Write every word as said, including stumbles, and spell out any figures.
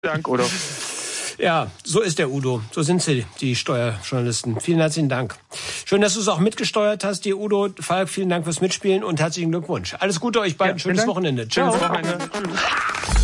Dank, Udo. Ja, so ist der Udo. So sind sie, die Steuerjournalisten. Vielen herzlichen Dank. Schön, dass du es auch mitgesteuert hast, die Udo. Falk, vielen Dank fürs Mitspielen und herzlichen Glückwunsch. Alles Gute euch beiden. Ja, Schönes Dank. Wochenende. Ciao. Schönes Wochenende. Tschüss.